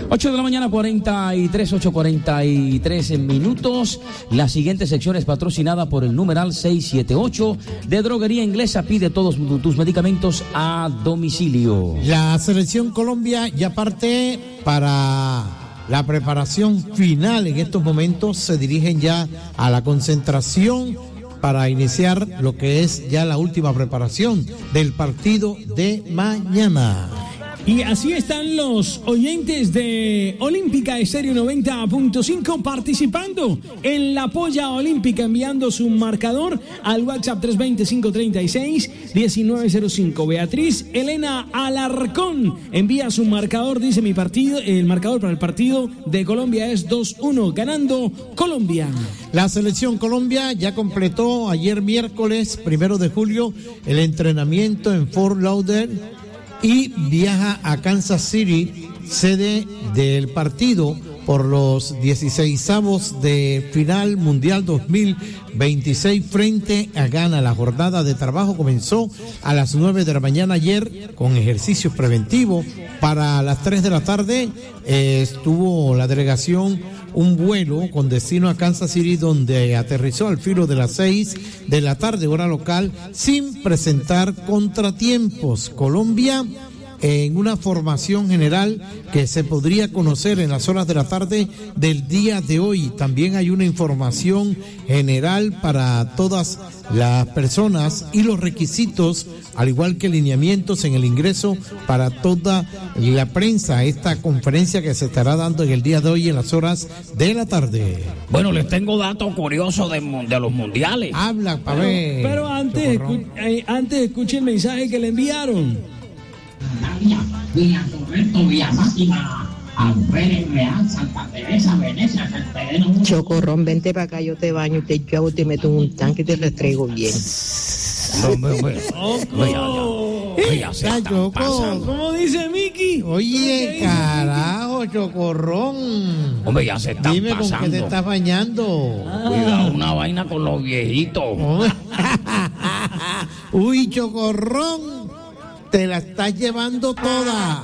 8 de la mañana, 8:43 minutos. La siguiente sección es patrocinada por el numeral 678 de Droguería Inglesa. Pide todos tus medicamentos a domicilio. La selección Colombia ya parte para la preparación final. En estos momentos se dirigen ya a la concentración para iniciar lo que es ya la última preparación del partido de mañana. Y así están los oyentes de Olímpica Estéreo 90.5 participando en la polla olímpica, enviando su marcador al WhatsApp 320-536-1905. Beatriz Elena Alarcón envía su marcador, dice el marcador para el partido de Colombia es 2-1, ganando Colombia. La selección Colombia ya completó ayer miércoles 1 de julio el entrenamiento en Fort Lauderdale y viaja a Kansas City, sede del partido por los 16avos de final mundial 2026 frente a Ghana. La jornada de trabajo comenzó a las 9 de la mañana ayer con ejercicios preventivos. Para las 3 de la tarde estuvo la delegación un vuelo con destino a Kansas City, donde aterrizó al filo de las 6 de la tarde, hora local, sin presentar contratiempos. Colombia en una formación general que se podría conocer en las horas de la tarde del día de hoy. También hay una información general para todas las personas y los requisitos, al igual que lineamientos en el ingreso para toda la prensa. Esta conferencia que se estará dando en el día de hoy en las horas de la tarde. Bueno, les tengo datos curiosos de los mundiales. Habla, pa' ver. Pero antes escuche el mensaje que le enviaron. Villa Correcto, Villa Máxima, Alférez, Real, Santa Teresa, Venecia, Santeleno. Chocorrón, vente para acá, yo te baño, te hago, te meto en un tanque y te restrego bien. ¿Cómo dice Miki? Oye, carajo, Chocorrón. Hombre, ya se están Dime pasando. con qué te estás bañando. Cuidado, una vaina con los viejitos. Uy, Chocorrón, te la estás llevando toda.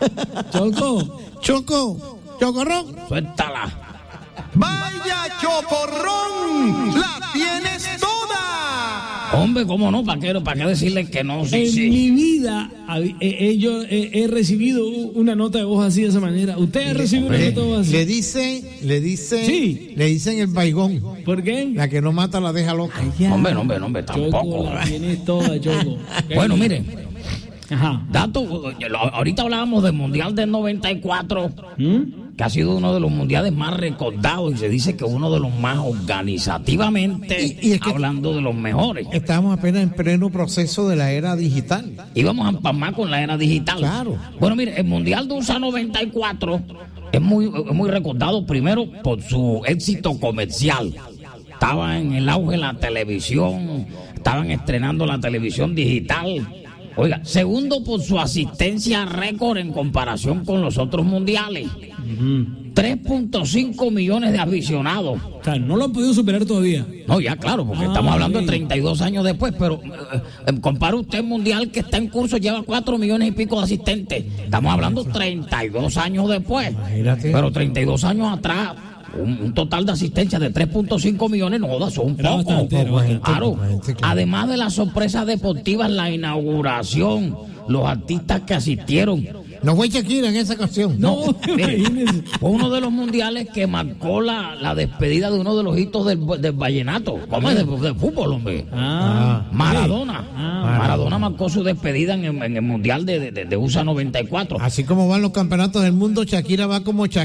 Chocorrón. Suéltala. ¡Vaya, Chocorrón! ¡La tienes toda! Hombre, ¿cómo no? ¿Para qué decirle que no? Sí, en mi vida yo he recibido una nota de voz así de esa manera. ¿Usted ha recibido una nota de voz así? Le dicen el baigón. ¿Por qué? La que no mata la deja loca. Hombre, tampoco. Choco, la tienes toda, Choco. Bueno, miren. Ajá. Dato, ahorita hablábamos del Mundial del 94, que ha sido uno de los mundiales más recordados y se dice que uno de los más organizativamente, y es que hablando de los mejores. Estamos apenas en pleno proceso de la era digital. Y vamos a empalmar con la era digital. Claro. Bueno, mire, el Mundial de USA 94 es muy recordado primero por su éxito comercial. Estaba en el auge la televisión, estaban estrenando la televisión digital. Oiga, segundo por su asistencia récord en comparación con los otros mundiales. 3.5 millones de aficionados. O sea, no lo han podido superar todavía. No, ya claro, porque estamos hablando de 32 años después, pero compara usted el mundial que está en curso, lleva 4 millones y pico de asistentes. Estamos hablando 32 años después. Imagínate. Pero 32 años atrás, un total de asistencia de 3.5 millones, no jodas, son pocos. Claro. Además de las sorpresas deportivas, la inauguración, los artistas que asistieron. No fue Shakira en esa ocasión. No, fue uno de los mundiales que marcó la despedida de uno de los hitos del vallenato. ¿Cómo es? Del fútbol, hombre. Maradona. Maradona marcó su despedida en el mundial de USA 94. Así como van los campeonatos del mundo, Shakira va como Shakira.